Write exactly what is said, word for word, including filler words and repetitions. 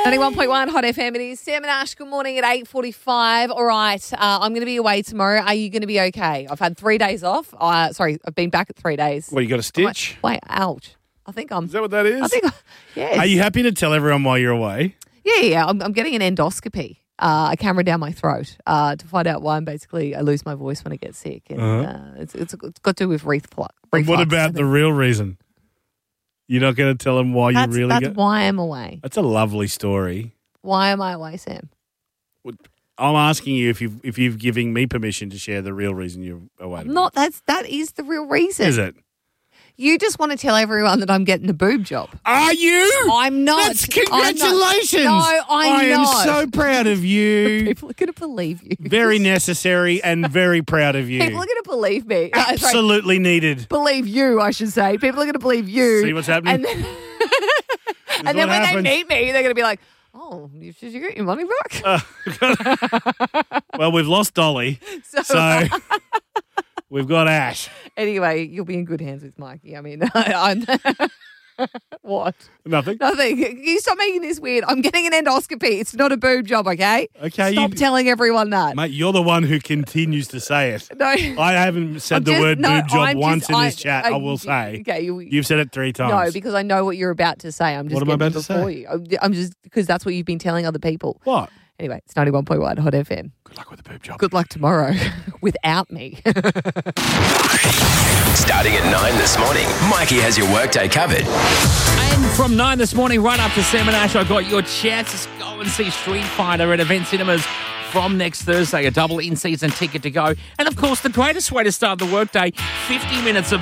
ninety-one point one Hot F M. It is Sam and Ash. Good morning at eight forty-five. All right, uh, I'm going to be away tomorrow. Are you going to be okay? I've had three days off. Uh, sorry, I've been back at three days. Well, you got a stitch? Wait, ouch. I think I'm... Is that what that is? I think... Yes. Are you happy to tell everyone while you're away? Yeah, yeah. I'm, I'm getting an endoscopy, uh, a camera down my throat uh, to find out why I'm basically... I lose my voice when I get sick. And Uh-huh. uh, it's, it's, it's got to do with reflux. And what about the real reason? You're not going to tell them why That's, you really that's get... why I'm away. That's a lovely story. Why am I away, Sam? I'm asking you if you've if you've giving me permission to share the real reason you're away. Not that's that is the real reason. Is it? You just want to tell everyone that I'm getting a boob job. Are you? I'm not. That's congratulations. I'm not. No, I'm I am not. so proud of you. People are going to believe you. Very necessary and very proud of you. People are going to believe me. Uh, sorry, Absolutely needed. believe you, I should say. People are going to believe you. See what's happening? And then, and then when happens. they meet me, they're going to be like, oh, did you get your money back? Uh, well, we've lost Dolly, so, so we've got Ash. Anyway, you'll be in good hands with Mikey. I mean, I'm... What? Nothing. Nothing. You stop making this weird. I'm getting an endoscopy. It's not a boob job, okay? Okay. Stop you, telling everyone that. Mate, you're the one who continues to say it. No. I haven't said I'm the just- word no, boob job I'm once just- in I- this chat, I- I will say. Okay. You, You've said it three times. No, because I know what you're about to say. I'm just What am I getting about to before say? you. I'm- I'm just because that's what you've been telling other people. What? Anyway, it's ninety-one point one Hot F M. Good luck with the boob job. Good luck tomorrow without me. Starting at nine this morning, Mikey has your workday covered. And from nine this morning right up to seven, Ash, I got your chances. Go and see Street Fighter at Event Cinemas from next Thursday. A double in-season ticket to go. And, of course, the greatest way to start the workday, fifty minutes of